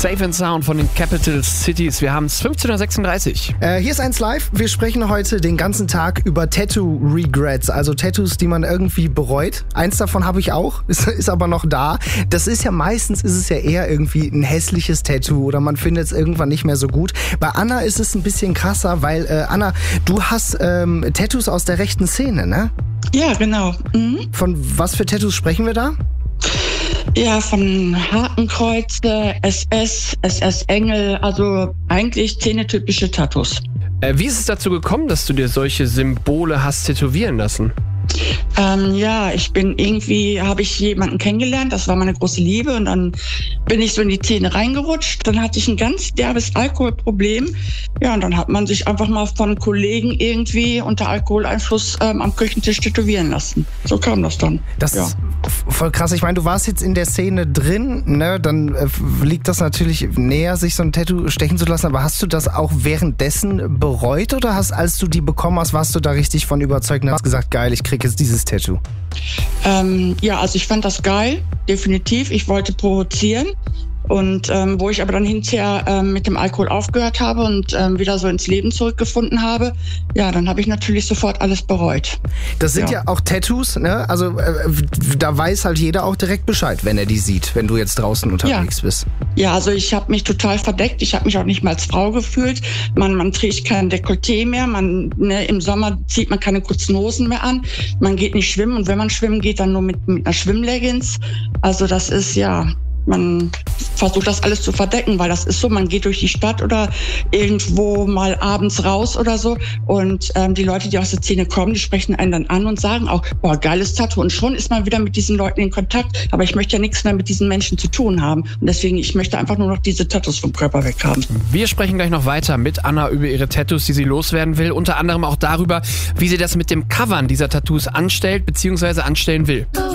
Safe and Sound von den Capital Cities. Wir haben es 15.36 Uhr. Hier ist eins live. Wir sprechen heute den ganzen Tag über Tattoo-Regrets, also Tattoos, die man irgendwie bereut. Eins davon habe ich auch, ist aber noch da. Das ist ja meistens eher irgendwie ein hässliches Tattoo oder man findet es irgendwann nicht mehr so gut. Bei Anna ist es ein bisschen krasser, weil Anna, du hast Tattoos aus der rechten Szene, ne? Ja, genau. Mhm. Von was für Tattoos sprechen wir da? Ja, von Hakenkreuze, SS, SS-Engel, also eigentlich szenetypische Tattoos. Wie ist es dazu gekommen, dass du dir solche Symbole hast tätowieren lassen? Habe ich jemanden kennengelernt, das war meine große Liebe und dann bin ich so in die Szene reingerutscht. Dann hatte ich ein ganz derbes Alkoholproblem. Ja, und dann hat man sich einfach mal von Kollegen irgendwie unter Alkoholeinfluss am Küchentisch tätowieren lassen. So kam das dann. Das ist voll krass. Ich meine, du warst jetzt in der Szene drin, ne? Dann liegt das natürlich näher, sich so ein Tattoo stechen zu lassen. Aber hast du das auch währenddessen bereut oder als du die bekommen hast, warst du da richtig von überzeugt und hast gesagt, geil, ich krieg jetzt dieses Tattoo? Also ich fand das geil, definitiv. Ich wollte provozieren. Und wo ich aber dann hinterher mit dem Alkohol aufgehört habe und wieder so ins Leben zurückgefunden habe, ja, dann habe ich natürlich sofort alles bereut. Das sind ja auch Tattoos, ne? Also da weiß halt jeder auch direkt Bescheid, wenn er die sieht, wenn du jetzt draußen unterwegs bist. Ja, also ich habe mich total verdeckt. Ich habe mich auch nicht mal als Frau gefühlt. Man trägt kein Dekolleté mehr. Im Sommer zieht man keine kurzen Hosen mehr an. Man geht nicht schwimmen und wenn man schwimmen geht, dann nur mit einer Schwimmleggings. Also das ist man versucht das alles zu verdecken, weil das ist so, man geht durch die Stadt oder irgendwo mal abends raus oder so und die Leute, die aus der Szene kommen, die sprechen einen dann an und sagen auch, boah, geiles Tattoo und schon ist man wieder mit diesen Leuten in Kontakt, aber ich möchte ja nichts mehr mit diesen Menschen zu tun haben und deswegen, ich möchte einfach nur noch diese Tattoos vom Körper weg haben. Wir sprechen gleich noch weiter mit Anna über ihre Tattoos, die sie loswerden will, unter anderem auch darüber, wie sie das mit dem Covern dieser Tattoos anstellt bzw. anstellen will.